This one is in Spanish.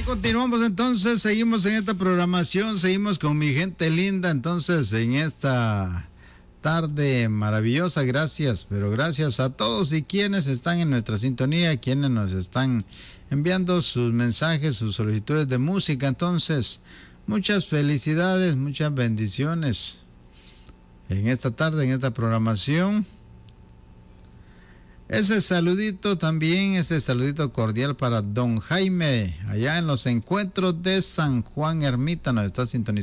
Continuamos entonces, seguimos en esta programación, seguimos con mi gente linda, entonces en esta tarde maravillosa, gracias, pero gracias a todos y quienes están en nuestra sintonía, quienes nos están enviando sus mensajes, sus solicitudes de música, entonces muchas felicidades, muchas bendiciones en esta tarde, en esta programación. Ese saludito también, ese saludito cordial para don Jaime, allá en los encuentros de San Juan Ermita, nos está sintonizando.